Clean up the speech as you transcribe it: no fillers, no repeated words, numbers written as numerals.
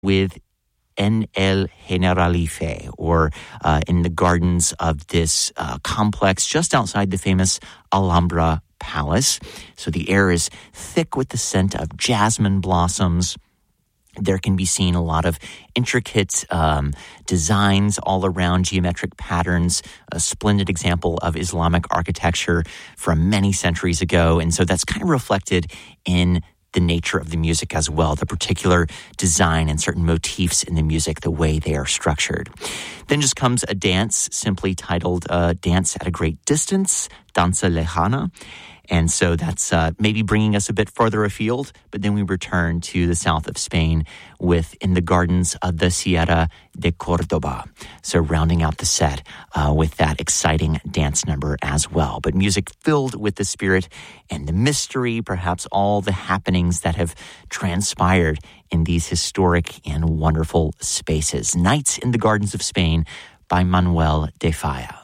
with En el Generalife, or in the gardens of this complex just outside the famous Alhambra Palace. So the air is thick with the scent of jasmine blossoms. There can be seen a lot of intricate designs all around, geometric patterns, a splendid example of Islamic architecture from many centuries ago. And so that's kind of reflected in the nature of the music as well, the particular design and certain motifs in the music, the way they are structured. Then just comes a dance simply titled Dance at a Great Distance, Danza Lejana. And so that's maybe bringing us a bit further afield, but then we return to the south of Spain with In the Gardens of the Sierra de Cordoba. So rounding out the set with that exciting dance number as well. But music filled with the spirit and the mystery, perhaps all the happenings that have transpired in these historic and wonderful spaces. Nights in the Gardens of Spain by Manuel de Falla.